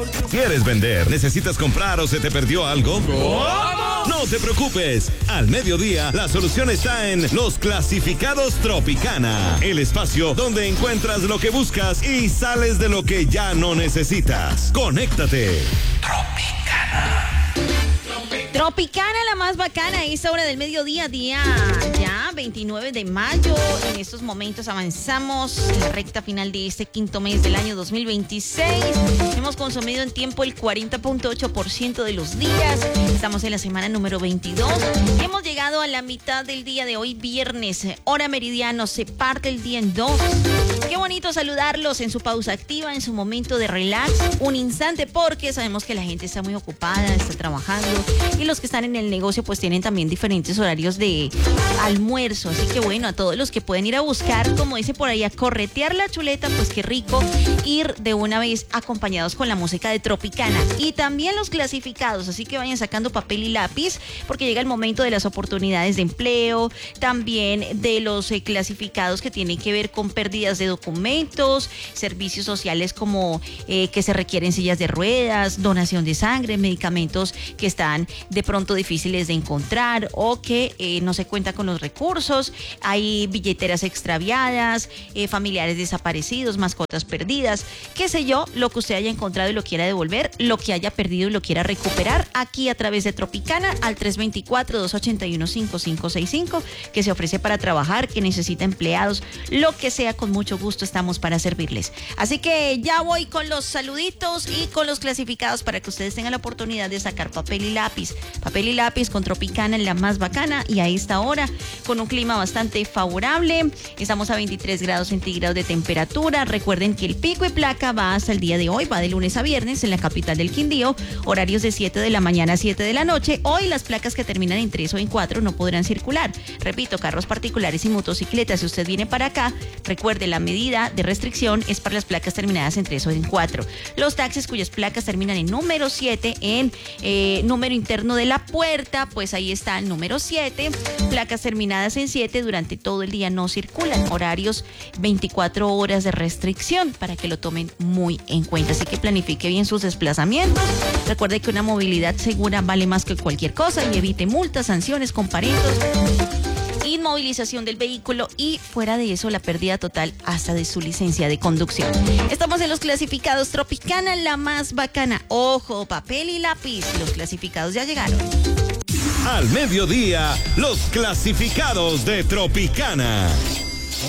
¿Quieres vender? ¿Necesitas comprar o se te perdió algo? ¿Cómo? No te preocupes. Al mediodía, la solución está en Los Clasificados Tropicana. El espacio donde encuentras lo que buscas y sales de lo que ya no necesitas. Conéctate. Tropicana, la más bacana, a esta hora del mediodía, día ya 29 de mayo. En estos momentos avanzamos en la recta final de este quinto mes del año 2026. Hemos consumido en tiempo el 40.8% de los días. Estamos en la semana número 22. Hemos llegado a la mitad del día de hoy, viernes, hora meridiano. Se parte el día en dos. Qué bonito saludarlos en su pausa activa, en su momento de relax. Un instante, porque sabemos que la gente está muy ocupada, está trabajando. Y los que están en el negocio pues tienen también diferentes horarios de almuerzo. Así que bueno, a todos los que pueden ir a buscar, como dice por ahí, a corretear la chuleta, pues qué rico ir de una vez acompañados con la música de Tropicana. Y también los clasificados, así que vayan sacando papel y lápiz, porque llega el momento de las oportunidades de empleo, también de los clasificados que tienen que ver con pérdidas de documentos, servicios sociales como que se requieren sillas de ruedas, donación de sangre, medicamentos que están de pronto difíciles de encontrar o que no se cuenta con los recursos. Hay billeteras extraviadas, familiares desaparecidos, mascotas perdidas, qué sé yo, lo que usted haya encontrado y lo quiera devolver, lo que haya perdido y lo quiera recuperar, aquí a través de Tropicana al 324-281-5565, que se ofrece para trabajar, que necesita empleados, lo que sea, con mucho gusto estamos para servirles. Así que ya voy con los saluditos y con los clasificados para que ustedes tengan la oportunidad de sacar papel y lápiz. Papel y lápiz con Tropicana en la más bacana, y a esta hora con un clima bastante favorable. Estamos a 23 grados centígrados de temperatura. Recuerden que el pico y placa va hasta el día de hoy, va de lunes a viernes en la capital del Quindío, horarios de 7 de la mañana a 7 de la noche. Hoy las placas que terminan en 3 o en 4 no podrán circular. Repito, carros particulares y motocicletas, si usted viene para acá, recuerde, la medida de restricción es para las placas terminadas en 3 o en 4. Los taxis cuyas placas terminan en número 7, en número interno de la puerta, pues ahí está el número 7. Placas terminadas en 7 durante todo el día no circulan. Horarios 24 horas de restricción, para que lo tomen muy en cuenta. Así que planifique bien sus desplazamientos. Recuerde que una movilidad segura vale más que cualquier cosa, y evite multas, sanciones, comparendos, inmovilización del vehículo y, fuera de eso, la pérdida total hasta de su licencia de conducción. Estamos en los clasificados Tropicana, la más bacana. Ojo, papel y lápiz, los clasificados ya llegaron. Al mediodía, Los Clasificados de Tropicana.